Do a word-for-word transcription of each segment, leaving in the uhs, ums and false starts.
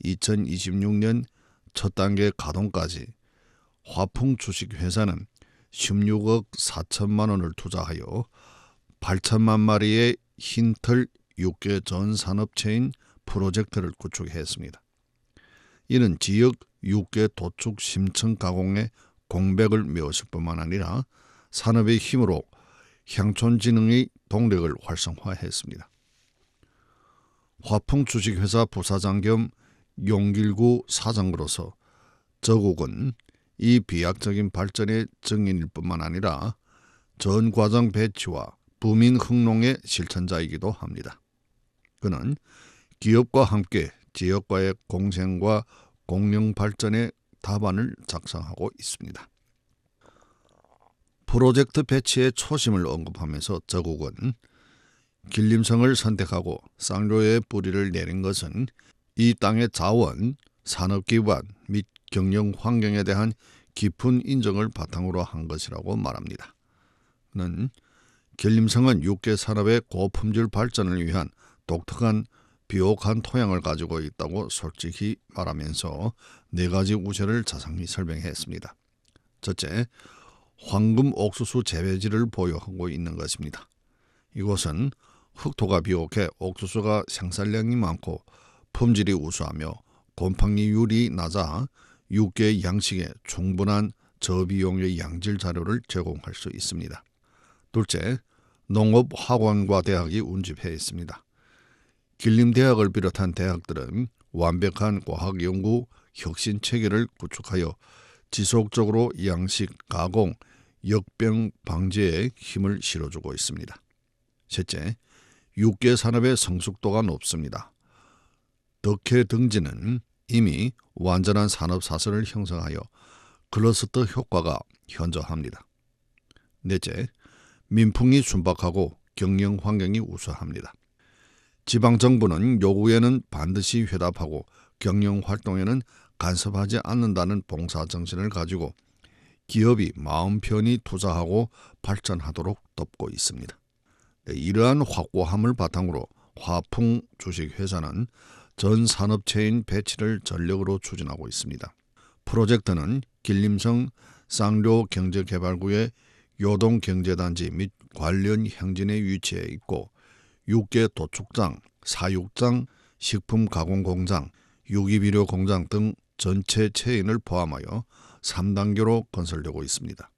이천이십육 년 첫 단계 가동까지 화풍 주식회사는 십육억 사천만 원을 투자하여 팔천만 마리의 흰털 육개 전 산업체인 프로젝트를 구축했습니다. 이는 지역 육개 도축 심층 가공의 공백을 메웠을 뿐만 아니라 산업의 힘으로 향촌진흥의 동력을 활성화했습니다. 화풍 주식회사 부사장 겸 용길구 사장으로서 저국은 이 비약적인 발전의 증인일 뿐만 아니라 전 과정 배치와 부민 흥농의 실천자이기도 합니다. 그는 기업과 함께 지역과의 공생과 공영 발전의 답안을 작성하고 있습니다. 프로젝트 배치의 초심을 언급하면서 저국은 길림성을 선택하고 쌍로에 뿌리를 내린 것은 이 땅의 자원, 산업기반 및 경영 환경에 대한 깊은 인정을 바탕으로 한 것이라고 말합니다. 는 길림성은 육개 산업의 고품질 발전을 위한 독특한 비옥한 토양을 가지고 있다고 솔직히 말하면서 네 가지 우세를 자세히 설명했습니다. 첫째, 황금 옥수수 재배지를 보유하고 있는 것입니다. 이곳은 흑토가 비옥해 옥수수가 생산량이 많고 품질이 우수하며 곰팡이율이 낮아 육개 양식에 충분한 저비용의 양질 자료를 제공할 수 있습니다. 둘째, 농업학원과 대학이 운집해 있습니다. 길림대학을 비롯한 대학들은 완벽한 과학연구 혁신 체계를 구축하여 지속적으로 양식, 가공, 역병 방지에 힘을 실어주고 있습니다. 셋째, 육개 산업의 성숙도가 높습니다. 덕혜 등지는 이미 완전한 산업 사슬을 형성하여 클러스터 효과가 현저합니다. 넷째, 민풍이 순박하고 경영 환경이 우수합니다. 지방정부는 요구에는 반드시 회답하고 경영 활동에는 간섭하지 않는다는 봉사정신을 가지고 기업이 마음 편히 투자하고 발전하도록 돕고 있습니다. 네, 이러한 확고함을 바탕으로 화풍 주식회사는 전 산업체인 배치를 전력으로 추진하고 있습니다. 프로젝트는 길림성 쌍료 경제개발구의 요동경제단지 및 관련 행진에 위치해 있고 육개 도축장, 사육장, 식품가공공장, 유기비료공장 등 전체 체인을 포함하여 삼 단계로 건설되고 있습니다.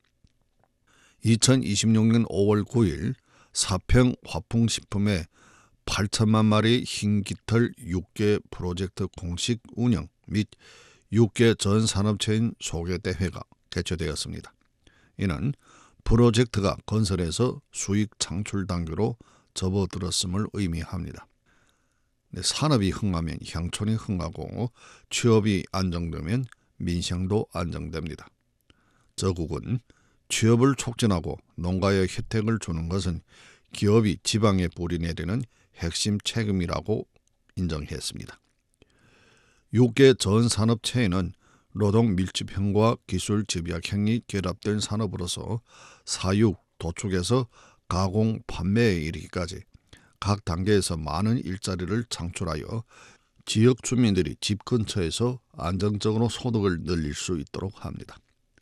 이천이십육 년 오월 구일 사평 화풍식품의 팔천만 마리 흰깃털 육개 프로젝트 공식 운영 및 육개 전 산업체인 소개대회가 개최되었습니다. 이는 프로젝트가 건설에서 수익 창출 단계로 접어들었음을 의미합니다. 산업이 흥하면 향촌이 흥하고 취업이 안정되면 민생도 안정됩니다. 저국은 취업을 촉진하고 농가에 혜택을 주는 것은 기업이 지방에 뿌리 내리는 핵심 책임이라고 인정했습니다. 육개 전 산업체인은 노동 밀집형과 기술 집약형이 결합된 산업으로서 사육, 도축에서 가공, 판매에 이르기까지 각 단계에서 많은 일자리를 창출하여 지역 주민들이 집 근처에서 안정적으로 소득을 늘릴 수 있도록 합니다.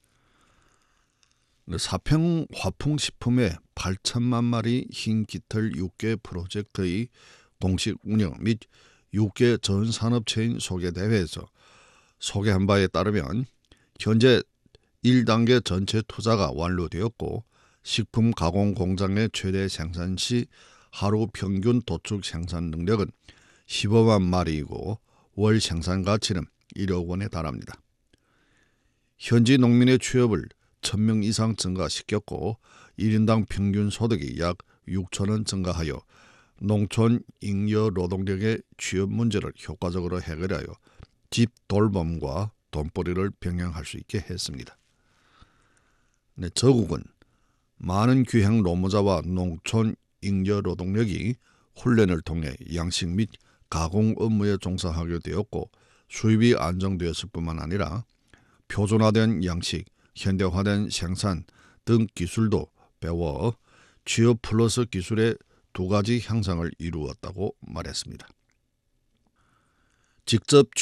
사평 화풍식품의 팔천만 마리 흰깃털 육개 프로젝트의 공식 운영 및 육개 전 산업체인 소개대회에서 소개한 바에 따르면 현재 일 단계 전체 투자가 완료되었고 식품 가공 공장의 최대 생산 시 하루 평균 도축 생산 능력은 십오만 마리이고 월 생산 가치는 일억 원에 달합니다. 현지 농민의 취업을 천 명 이상 증가시켰고 일 인당 평균 소득이 약 육천 원 증가하여 농촌 잉여 노동력의 취업 문제를 효과적으로 해결하여 집 돌봄과 돈벌이를 병행할 수 있게 했습니다. 네, 저국은 많은 귀향 노무자와 농촌 잉여 노동력이 훈련을 통해 양식 및 가공 업무에 종사하게 되었고 수입이 안정되었을 뿐만 아니라 표준화된 양식, 현대화된 생산 등 기술도 배워 취업 플러스 기술의 두 가지 향상을 이루었다고 말했습니다. 직접